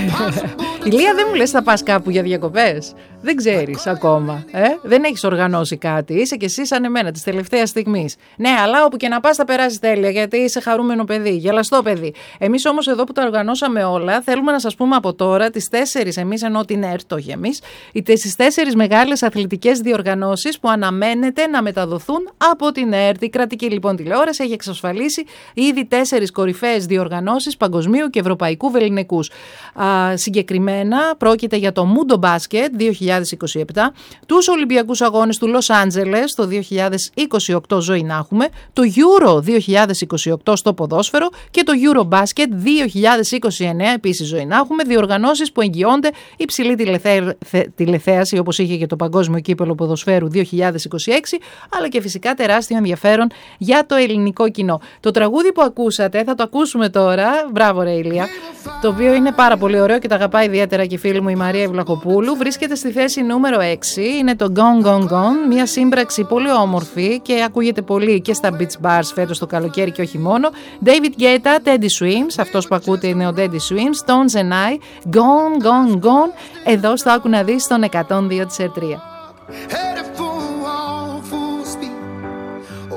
Ηλία, δεν μου λες θα πας κάπου για διακοπές? Δεν ξέρεις ακόμα, δεν έχεις οργανώσει κάτι. Είσαι κι εσύ σαν εμένα της τελευταίας στιγμής. Ναι, αλλά όπου και να πας θα περάσεις τέλεια, γιατί είσαι χαρούμενο παιδί, γελαστό παιδί. Εμείς όμως εδώ που τα οργανώσαμε όλα, θέλουμε να σας πούμε από τώρα τις 4, εμείς ενώ την ΕΡΤ, όχι εμείς, τις 4 μεγάλες αθλητικές διοργανώσεις που αναμένεται να μεταδοθούν από την ΕΡΤ. Η κρατική λοιπόν τηλεόραση έχει εξασφαλίσει ήδη 4 κορυφαίες διοργανώσεις παγκοσμίου και ευρωπαϊκού βεληνικούς. Συγκεκριμένα πρόκειται για το Mundo Basket 2027, τους Ολυμπιακούς Αγώνες του Λος Άντζελες το 2028 ζωή να έχουμε, το Euro 2028 στο ποδόσφαιρο και το Eurobasket 2029 επίσης ζωή να έχουμε, διοργανώσεις που εγγυώνται υψηλή τηλεθέαση όπως είχε και το Παγκόσμιο Κύπελλο Ποδοσφαίρου 2026, αλλά και φυσικά τεράστιο ενδιαφέρον για το ελληνικό κοινό. Το τραγούδι που ακούσατε, θα το ακούσουμε τώρα, μπράβο ρε Ηλία, το οποίο είναι πάρα πολύ ωραίο και τα αγαπάει ιδιαίτερα και η φίλη μου η Μαρία Ευλαχοπούλου, βρίσκεται στη θέση νούμερο 6, είναι το Gone Gone Gone, μια σύμπραξη πολύ όμορφη και ακούγεται πολύ και στα beach bars φέτος το καλοκαίρι και όχι μόνο. David Guetta, Teddy Swims, αυτός που ακούτε είναι ο Teddy Swims, Tones and I, Gone Gone Gone, εδώ στο Άκου να δεις στον 102 της ΕΡΤΡΙΑ.